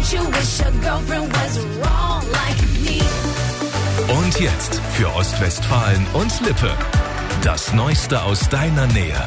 Und jetzt für Ostwestfalen und Lippe. Das Neueste aus deiner Nähe.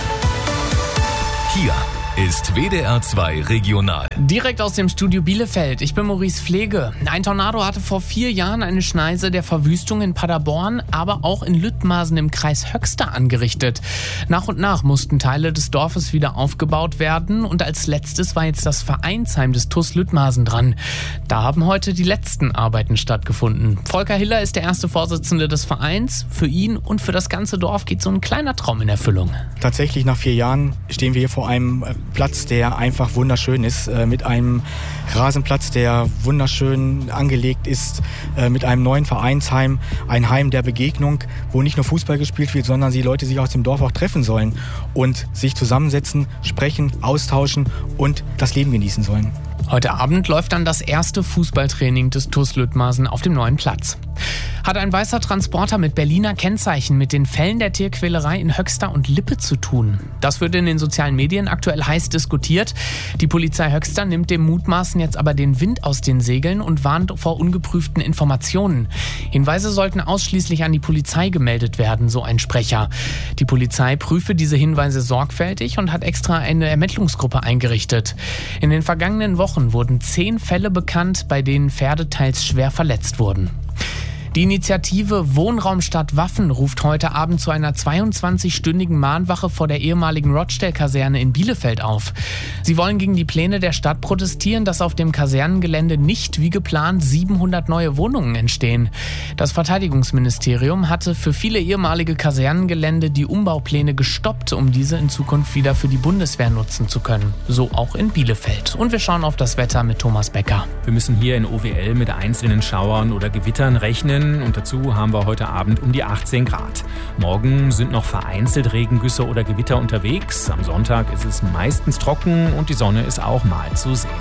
Hier ist WDR 2 Regional. Direkt aus dem Studio Bielefeld. Ich bin Maurice Pflege. Ein Tornado hatte vor 4 Jahren eine Schneise der Verwüstung in Paderborn, aber auch in Lüttmasen im Kreis Höxter angerichtet. Nach und nach mussten Teile des Dorfes wieder aufgebaut werden und als letztes war jetzt das Vereinsheim des TuS Lüttmasen dran. Da haben heute die letzten Arbeiten stattgefunden. Volker Hiller ist der erste Vorsitzende des Vereins. Für ihn und für das ganze Dorf geht so ein kleiner Traum in Erfüllung. Tatsächlich nach 4 Jahren stehen wir hier vor einem Platz, der einfach wunderschön ist, mit einem Rasenplatz, der wunderschön angelegt ist, mit einem neuen Vereinsheim, ein Heim der Begegnung, wo nicht nur Fußball gespielt wird, sondern die Leute sich aus dem Dorf auch treffen sollen und sich zusammensetzen, sprechen, austauschen und das Leben genießen sollen. Heute Abend läuft dann das erste Fußballtraining des TuS Lüttmasen auf dem neuen Platz. Hat ein weißer Transporter mit Berliner Kennzeichen mit den Fällen der Tierquälerei in Höxter und Lippe zu tun? Das wird in den sozialen Medien aktuell heiß diskutiert. Die Polizei Höxter nimmt dem Mutmaßen jetzt aber den Wind aus den Segeln und warnt vor ungeprüften Informationen. Hinweise sollten ausschließlich an die Polizei gemeldet werden, so ein Sprecher. Die Polizei prüfe diese Hinweise sorgfältig und hat extra eine Ermittlungsgruppe eingerichtet. In den vergangenen Wochen wurden 10 Fälle bekannt, bei denen Pferde teils schwer verletzt wurden. Die Initiative Wohnraum statt Waffen ruft heute Abend zu einer 22-stündigen Mahnwache vor der ehemaligen Rochdale-Kaserne in Bielefeld auf. Sie wollen gegen die Pläne der Stadt protestieren, dass auf dem Kasernengelände nicht wie geplant 700 neue Wohnungen entstehen. Das Verteidigungsministerium hatte für viele ehemalige Kasernengelände die Umbaupläne gestoppt, um diese in Zukunft wieder für die Bundeswehr nutzen zu können. So auch in Bielefeld. Und wir schauen auf das Wetter mit Thomas Becker. Wir müssen hier in OWL mit einzelnen Schauern oder Gewittern rechnen. Und dazu haben wir heute Abend um die 18 Grad. Morgen sind noch vereinzelt Regengüsse oder Gewitter unterwegs. Am Sonntag ist es meistens trocken und die Sonne ist auch mal zu sehen.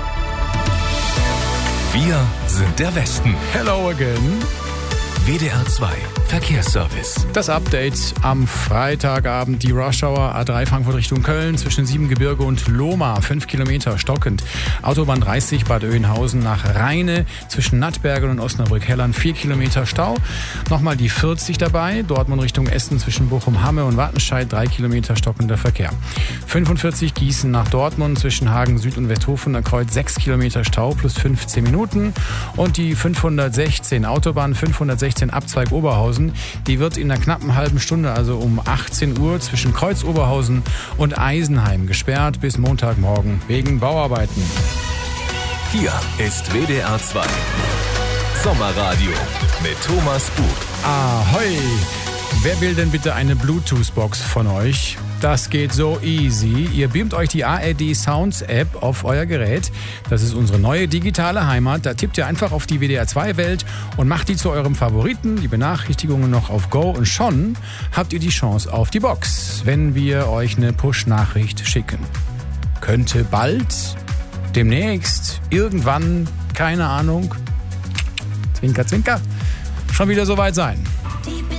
Wir sind der Westen. Hello again. WDR 2 Verkehrsservice. Das Update am Freitagabend, die Rush-Hour A3 Frankfurt Richtung Köln zwischen Siebengebirge und Lohmar, 5 Kilometer stockend. Autobahn 30 Bad Oeynhausen nach Rheine zwischen Nattbergen und Osnabrück-Hellern, 4 Kilometer Stau. Nochmal die 40 dabei, Dortmund Richtung Essen zwischen Bochum-Hamme und Wattenscheid, 3 Kilometer stockender Verkehr. 45 Gießen nach Dortmund zwischen Hagen Süd und Westhofener Kreuz, 6 Kilometer Stau plus 15 Minuten. Und die 516 Autobahn 516 Abzweig Oberhausen, die wird in einer knappen halben Stunde, also um 18 Uhr, zwischen Kreuz Oberhausen und Eisenheim gesperrt bis Montagmorgen wegen Bauarbeiten. Hier ist WDR 2 Sommerradio mit Thomas Buch. Ahoi! Wer will denn bitte eine Bluetooth-Box von euch? Das geht so easy. Ihr beamt euch die ARD Sounds App auf euer Gerät. Das ist unsere neue digitale Heimat. Da tippt ihr einfach auf die WDR 2 Welt und macht die zu eurem Favoriten. Die Benachrichtigungen noch auf Go und schon habt ihr die Chance auf die Box, wenn wir euch eine Push-Nachricht schicken. Könnte bald, demnächst, irgendwann, keine Ahnung, Zwinker, Zwinker, schon wieder soweit sein.